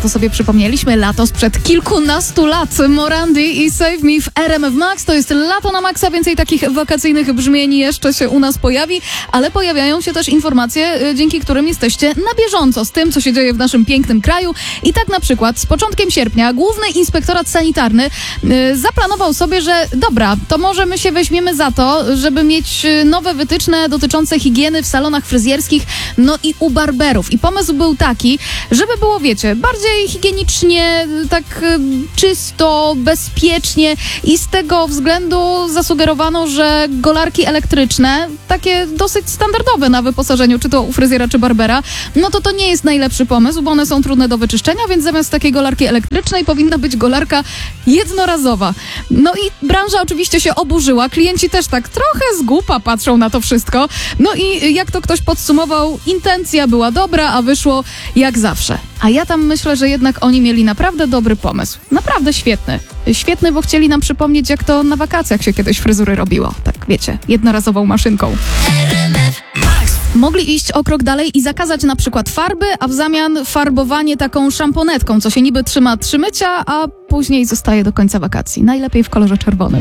to sobie przypomnieliśmy. Lato sprzed kilkunastu lat. Morandy i Save Me w RMF Max. To jest lato na maksa. Więcej takich wakacyjnych brzmień jeszcze się u nas pojawi, ale pojawiają się też informacje, dzięki którym jesteście na bieżąco z tym, co się dzieje w naszym pięknym kraju. I tak na przykład z początkiem sierpnia Główny Inspektorat Sanitarny zaplanował sobie, że dobra, to może my się weźmiemy za to, żeby mieć nowe wytyczne dotyczące higieny w salonach fryzjerskich, no i u barberów. I pomysł był taki, żeby było, wiecie, bardziej higienicznie, tak czysto, bezpiecznie i z tego względu zasugerowano, że golarki elektryczne, takie dosyć standardowe na wyposażeniu, czy to u fryzjera, czy barbera, no to nie jest najlepszy pomysł, bo one są trudne do wyczyszczenia, więc zamiast takiej golarki elektrycznej powinna być golarka jednorazowa. No i branża oczywiście się oburzyła, klienci też tak trochę z głupa patrzą na to wszystko. No i jak to ktoś podsumował, intencja była dobra, a wyszło jak zawsze. A ja tam myślę, że jednak oni mieli naprawdę dobry pomysł. Naprawdę świetny. Świetny, bo chcieli nam przypomnieć, jak to na wakacjach się kiedyś fryzury robiło. Tak, wiecie, jednorazową maszynką. Mogli iść o krok dalej i zakazać na przykład farby, a w zamian farbowanie taką szamponetką, co się niby trzyma 3 mycia, a później zostaje do końca wakacji. Najlepiej w kolorze czerwonym.